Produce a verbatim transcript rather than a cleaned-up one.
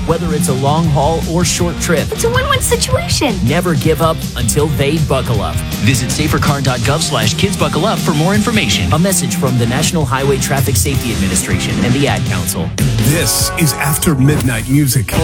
Whether it's a long haul or short trip, It's a win-win situation. never give up until they buckle up. Visit safercar.gov slash kids buckle up for more information. A message from the National Highway Traffic Safety Administration and the Ad Council. This is After Midnight Music.